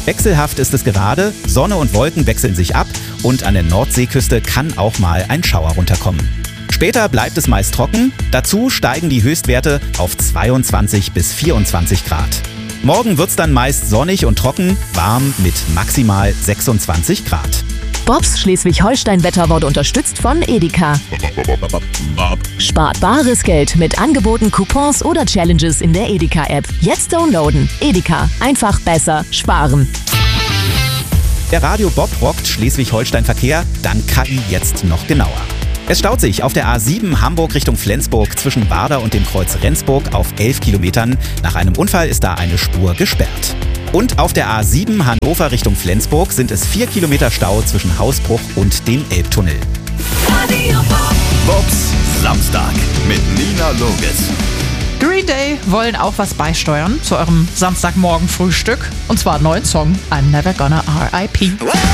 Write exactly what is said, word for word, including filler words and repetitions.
Wechselhaft ist es gerade, Sonne und Wolken wechseln sich ab und an der Nordseeküste kann auch mal ein Schauer runterkommen. Später bleibt es meist trocken, dazu steigen die Höchstwerte auf zweiundzwanzig bis vierundzwanzig Grad. Morgen wird's dann meist sonnig und trocken, warm mit maximal sechsundzwanzig Grad. Bobs Schleswig-Holstein-Wetter wurde unterstützt von Edeka. Spart bares Geld mit Angeboten, Coupons oder Challenges in der Edeka-App. Jetzt downloaden. Edeka. Einfach besser sparen. Der Radio Bob rockt Schleswig-Holstein-Verkehr, dann K I jetzt noch genauer. Es staut sich auf der A sieben Hamburg Richtung Flensburg zwischen Warder und dem Kreuz Rendsburg auf elf Kilometern. Nach einem Unfall ist da eine Spur gesperrt. Und auf der A sieben Hannover Richtung Flensburg sind es vier Kilometer Stau zwischen Hausbruch und dem Elbtunnel. Radio Bob. Bobs Samstag mit Nina Loges. Green Day wollen auch was beisteuern zu eurem Samstagmorgen-Frühstück. Und zwar einen neuen Song, I'm Never Gonna R I P